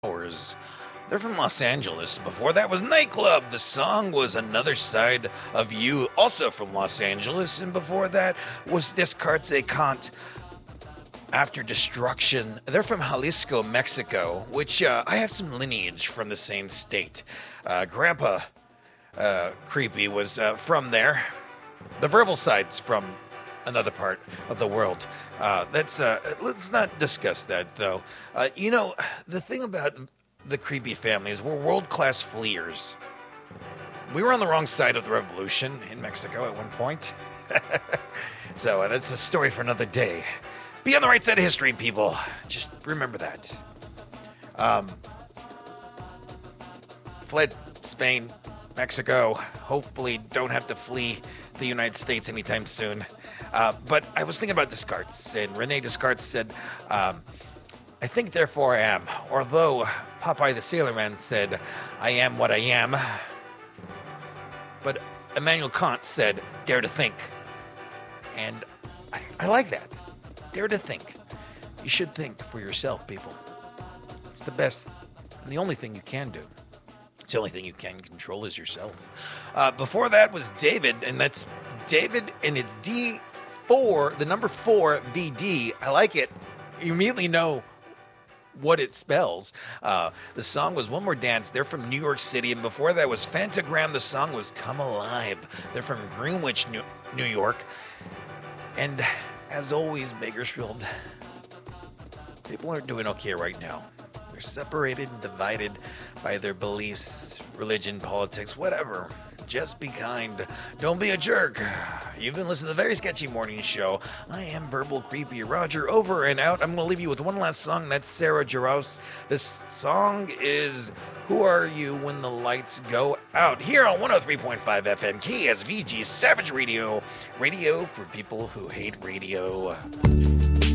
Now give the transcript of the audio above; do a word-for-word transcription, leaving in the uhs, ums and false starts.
Hours. They're from Los Angeles. Before that was Nightclub. The song was Another Side of You, also from Los Angeles. And before that was Descartes et Kant, After Destruction. They're from Jalisco, Mexico, which uh, I have some lineage from the same state. Uh, Grandpa uh, Creepy was uh, from there. The Verbal Side's from another part of the world. Uh, that's uh, let's not discuss that though. Uh, you know, the thing about the Creepy family is we're world-class fleers. We were on the wrong side of the revolution in Mexico at one point. so uh, that's a story for another day. Be on the right side of history, people. Just remember that. Um, fled Spain, Mexico. Hopefully don't have to flee the United States anytime soon. Uh, but I was thinking about Descartes, and Rene Descartes said, um, I think, therefore I am. Although Popeye the Sailor Man said, I am what I am. But Immanuel Kant said, dare to think. And I, I like that. Dare to think. You should think for yourself, people. It's the best and the only thing you can do. It's the only thing you can control is yourself. Uh, before that was David, and that's David, and it's D four, the number four, V D. I like it. You immediately know what it spells. Uh, the song was One More Dance. They're from New York City, and before that was Fantagram. The song was Come Alive. They're from Greenwich, New, New York. And as always, Bakersfield, people aren't doing okay right now. They're separated and divided by their beliefs, religion, politics, whatever. Just be kind. Don't be a jerk. You've been listening to the Very Sketchy Morning Show. I am Verbal Creepy Roger, over and out. I'm going to leave you with one last song. That's Sarah Jarosz. This song is Who Are You When the Lights Go Out? Here on one oh three point five F M, K S V G Savage Radio. Radio for people who hate radio.